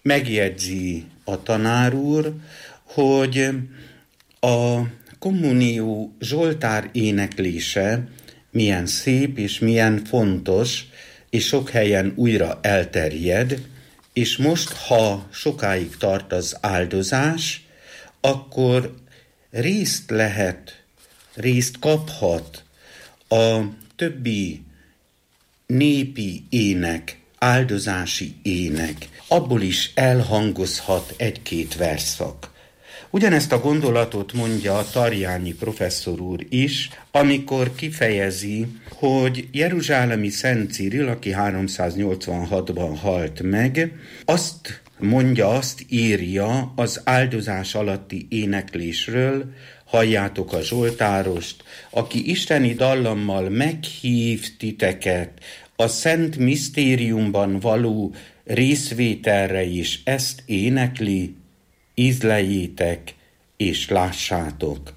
Megjegyzi a tanár úr, hogy a kommunió Zsoltár éneklése milyen szép és milyen fontos, és sok helyen újra elterjed, és most, ha sokáig tart az áldozás, akkor részt kaphat a többi népi ének, áldozási ének. Abból is elhangozhat egy-két versszak. Ugyanezt a gondolatot mondja Tarjányi professzor úr is, amikor kifejezi, hogy jeruzsálemi Szent Cirill, aki 386-ban halt meg, azt írja az áldozás alatti éneklésről, halljátok a Zsoltárost, aki isteni dallammal meghív titeket a szent misztériumban való részvételre is, ezt énekli, ízleljétek és lássátok.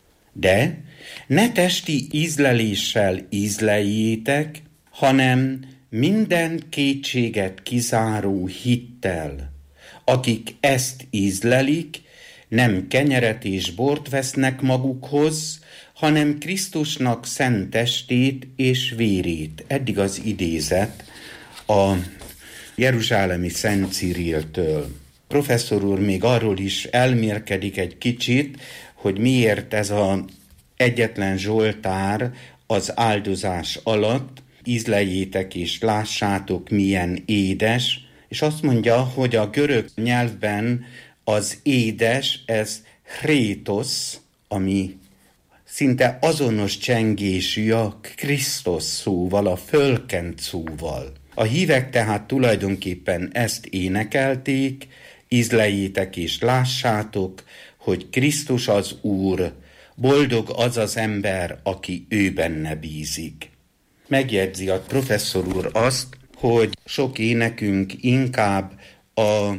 De ne testi ízleléssel ízleljétek, hanem minden kétséget kizáró hittel. Akik ezt ízlelik, nem kenyeret és bort vesznek magukhoz, hanem Krisztusnak szent testét és vérét. Eddig az idézet a jeruzsálemi Szent Cirilltől. Professzor úr még arról is elmélkedik egy kicsit, hogy miért ez az egyetlen Zsoltár az áldozás alatt, ízleljétek és lássátok, milyen édes, és azt mondja, hogy a görög nyelvben az édes, ez chrétos, ami szinte azonos csengésű a Krisztus szóval, a fölkent szóval. A hívek tehát tulajdonképpen ezt énekelték, ízleljétek és lássátok, hogy Krisztus az Úr, boldog az az ember, aki ő benne bízik. Megjegyzi a professzor úr azt, hogy sok énekünk inkább a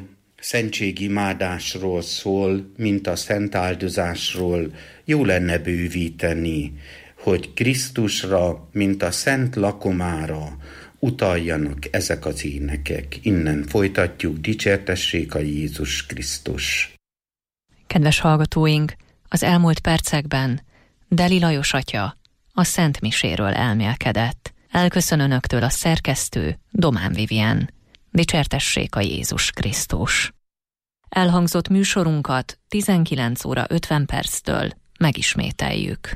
szentségimádásról szól, mint a szent áldozásról. Jó lenne bővíteni, hogy Krisztusra, mint a szent lakomára utaljanak ezek az énekek. Innen folytatjuk, dicsértessék a Jézus Krisztus. Kedves hallgatóink, az elmúlt percekben Deli Lajos atya a Szent Miséről elmélkedett. Elköszön önöktől a szerkesztő, Domán Vivien. Dicsértessék a Jézus Krisztus. Elhangzott műsorunkat 19 óra 50 perctől megismételjük.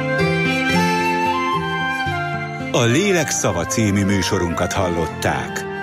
A Lélek szava című műsorunkat hallották.